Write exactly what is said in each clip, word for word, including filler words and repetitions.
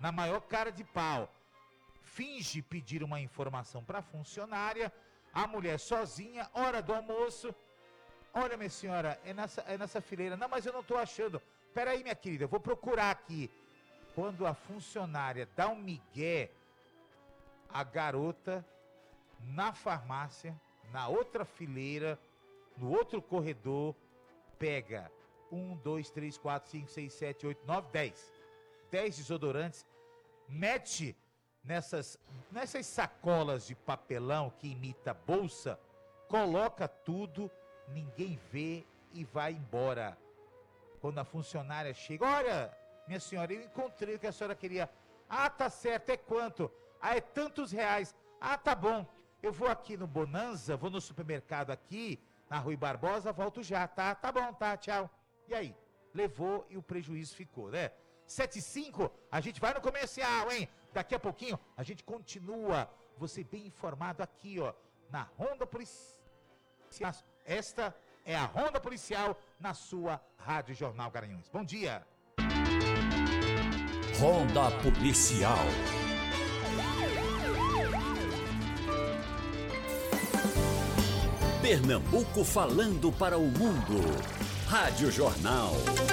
na maior cara de pau. Finge pedir uma informação para a funcionária, a mulher sozinha, hora do almoço. Olha, minha senhora, é nessa, é nessa fileira. Não, mas eu não estou achando. Peraí, minha querida, eu vou procurar aqui. Quando a funcionária dá um migué, a garota, na farmácia, na outra fileira, no outro corredor, pega um, dois, três, quatro, cinco, seis, sete, oito, nove, dez. Dez desodorantes, mete nessas, nessas sacolas de papelão que imita bolsa, coloca tudo, ninguém vê e vai embora. Quando a funcionária chega, olha, minha senhora, eu encontrei o que a senhora queria. Ah, tá certo, é quanto? Ah, é tantos reais. Ah, tá bom, eu vou aqui no Bonanza, vou no supermercado aqui, na Rui Barbosa, volto já, tá? Tá bom, tá, tchau. E aí? Levou e o prejuízo ficou, né? sete e cinco, a gente vai no comercial, hein? Daqui a pouquinho a gente continua, você bem informado aqui, ó, na Ronda Policial. Esta é a Ronda Policial na sua Rádio Jornal Garanhuns. Bom dia. Ronda Policial. Pernambuco falando para o mundo. Rádio Jornal.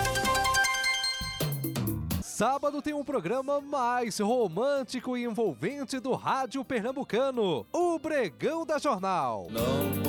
Sábado tem um programa mais romântico e envolvente do rádio pernambucano, o Bregão da Jornal. Não